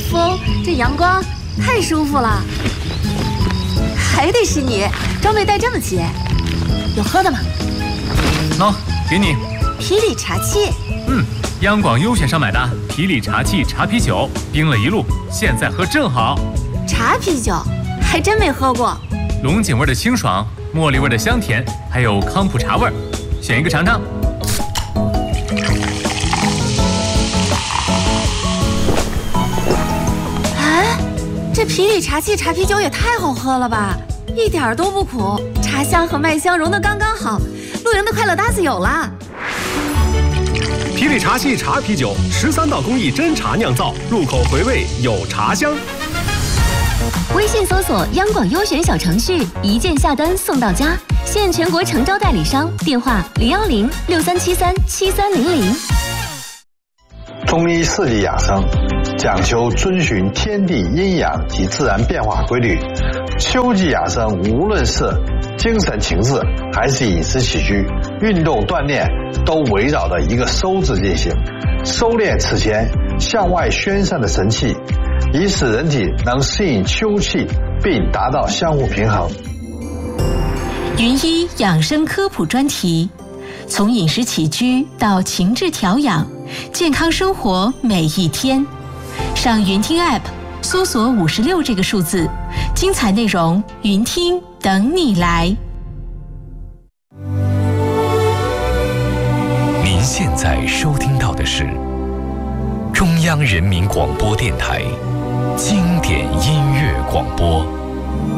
风，这阳光，太舒服了。还得是你，装备带这么齐。有喝的吗？ 喏，给你。 啤礼茶器。 央广优选上买的啤礼茶器茶啤酒，冰了一路，现在喝正好。 茶啤酒，还真没喝过。 龙井味的清爽，茉莉味的香甜，还有康普茶味，选一个尝尝。 这啤礼茶器茶啤酒也太好喝了吧，一点都不苦，茶香和麦香融得刚刚好，露营的快乐搭子有了。 啤礼茶器茶啤酒，13道工艺真茶酿造，入口回味有茶香。 微信搜索央广优选小程序，一键下单送到家，现全国诚招代理商，电话01063737300。 中医四季养生，讲求遵循天地阴阳及自然变化规律。秋季养生，无论是精神情志，还是饮食起居、运动锻炼，都围绕着一个收字进行，收敛此前向外宣散的神气，以使人体能适应秋气，并达到相互平衡。 云医养生科普专题，从饮食起居到情志调养，健康生活每一天。上云听 App 搜索56这个数字，精彩内容云听等你来。 您现在收听到的是中央人民广播电台经典音乐广播。